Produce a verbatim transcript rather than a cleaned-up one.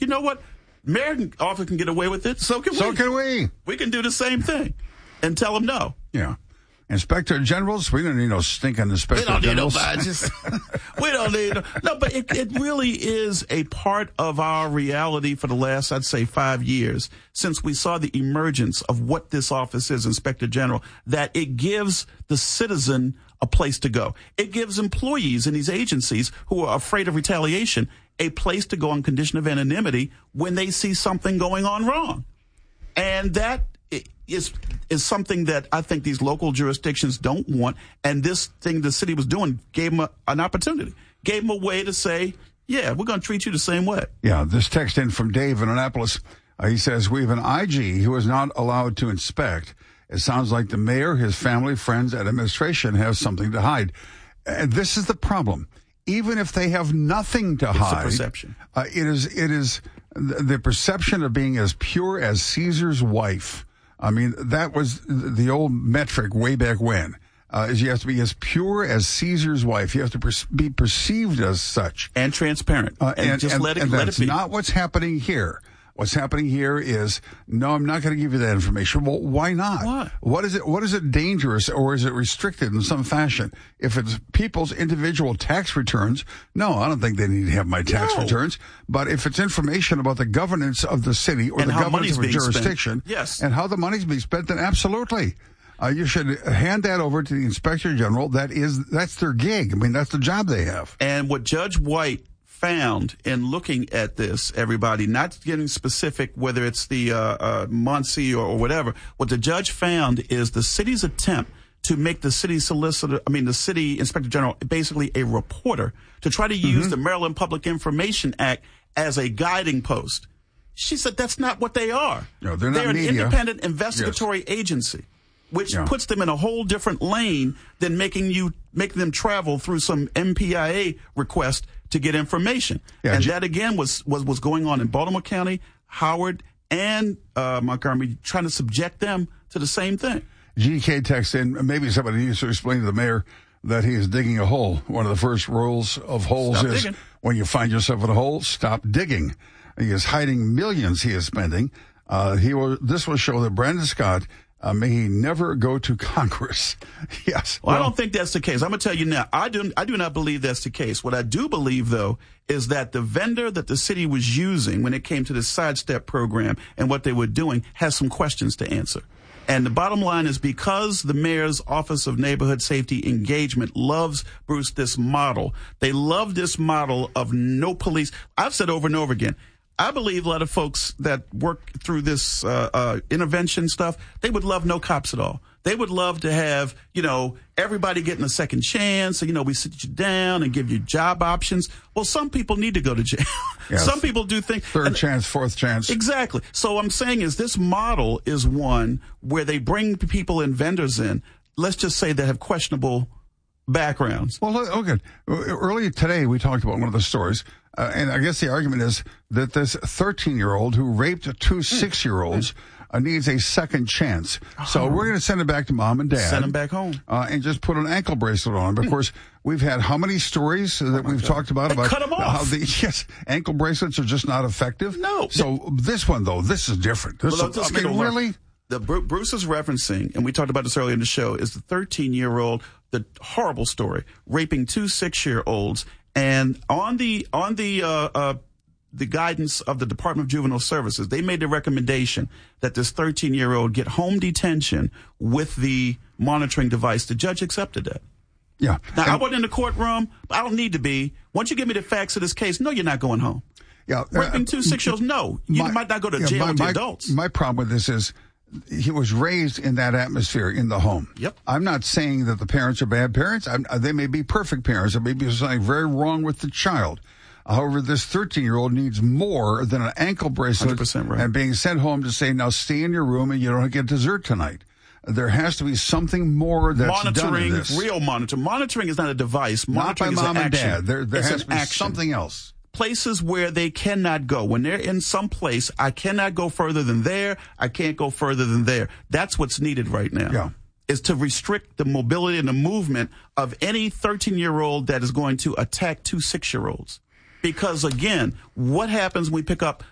you know what? Mayor often can get away with it. So can we. So can we. We can do the same thing and tell them no. Yeah. Inspector Generals, we don't need no stinking Inspector Generals. We don't Generals. need nobody. Just, we don't need no. no but it, it really is a part of our reality for the last, I'd say, five years since we saw the emergence of what this office is, Inspector General, that it gives the citizen a place to go. It gives employees in these agencies who are afraid of retaliation a place to go on condition of anonymity when they see something going on wrong. And that is is something that I think these local jurisdictions don't want. And this thing the city was doing gave them a, an opportunity, gave them a way to say, yeah, we're going to treat you the same way. Yeah, this text in from Dave in Annapolis. Uh, he says, we have an I G who is not allowed to inspect. It sounds like the mayor, his family, friends, and administration have something to hide. And this is the problem. Even if they have nothing to it's hide, a perception. Uh, it is it is the perception of being as pure as Caesar's wife. I mean, that was the old metric way back when, uh, is you have to be as pure as Caesar's wife. You have to per- be perceived as such. And transparent. Uh, and, and just and, let it, and let that's it be. not what's happening here. What's happening here is, no, I'm not going to give you that information. Well, why not? Why? What is it? What is it dangerous, or is it restricted in some fashion? If it's people's individual tax returns, no, I don't think they need to have my tax No. returns. But if it's information about the governance of the city or And the how governance money's of a being spent. jurisdiction, Yes. and how the money's being spent, then absolutely. Uh, you should hand that over to the Inspector General. That is, that's their gig. I mean, that's the job they have. And what Judge White found in looking at this, everybody, not getting specific whether it's the uh, uh, Muncie or, or whatever, what the judge found is the city's attempt to make the city solicitor, I mean, the city inspector general, basically a reporter, to try to use mm-hmm. the Maryland Public Information Act as a guiding post. She said that's not what they are. No, they're not They're an media. independent investigatory yes. agency, which yeah. puts them in a whole different lane than making you making them travel through some M P I A request to get information. Yeah, and G- that, again, was, was, was going on in Baltimore County, Howard, and uh, Montgomery, trying to subject them to the same thing. G K texts in, maybe somebody needs to explain to the mayor that he is digging a hole. One of the first rules of holes Stop is digging. When you find yourself in a hole, stop digging. He is hiding millions he is spending. Uh, he will. This will show that Brandon Scott Uh, may he never go to Congress. Yes. Well, well, I don't think that's the case. I'm going to tell you now, I do, I do not believe that's the case. What I do believe, though, is that the vendor that the city was using when it came to the sidestep program and what they were doing has some questions to answer. And the bottom line is because the mayor's Office of Neighborhood Safety Engagement loves, Bruce, this model. They love this model of no police. I've said over and over again, I believe a lot of folks that work through this uh, uh, intervention stuff, they would love no cops at all. They would love to have, you know, everybody getting a second chance. So, you know, we sit you down and give you job options. Well, some people need to go to jail. Yes. Some people do think. Third and, chance, fourth chance. Exactly. So I'm saying is this model is one where they bring people and vendors in, let's just say that have questionable backgrounds. Well, okay. Earlier today, we talked about one of the stories. Uh, and I guess the argument is that this thirteen-year-old who raped two six-year-olds uh, needs a second chance. So we're going to send him back to mom and dad. Send him back home. Uh, and just put an ankle bracelet on him. But of course, we've had how many stories that oh we've God. talked about? They about cut 'em how off. the yes, ankle bracelets are just not effective? No. So this one, though, this is different. This Well, is, let's I get mean, over- really? The Bruce is referencing, and we talked about this earlier in the show, is the thirteen-year-old, the horrible story, raping two six-year-olds. And on the on the uh, uh, the guidance of the Department of Juvenile Services, they made the recommendation that this thirteen-year-old get home detention with the monitoring device. The judge accepted that. Yeah. Now, And- I wasn't in the courtroom. But I don't need to be. Once you give me the facts of this case, no, you're not going home. Yeah, Raping uh, two six-year-olds, no. You my- might not go to yeah, jail my, with the my- adults. My problem with this is he was raised in that atmosphere in the home. Yep. I'm not saying that the parents are bad parents. I'm, they may be perfect parents. There may be something very wrong with the child. However, this thirteen-year-old needs more than an ankle bracelet one hundred percent right. and being sent home to say, now stay in your room and you don't get dessert tonight. There has to be something more that's done in monitoring, this. real monitoring. Monitoring is not a device. Not by Monitoring is mom an and action. dad. There, there it's has an to be action. something else. Places where they cannot go. When they're in some place, I cannot go further than there. I can't go further than there. That's what's needed right now. Yeah. Is to restrict the mobility and the movement of any thirteen-year-old that is going to attack two six-year-olds. Because, again, what happens when we pick up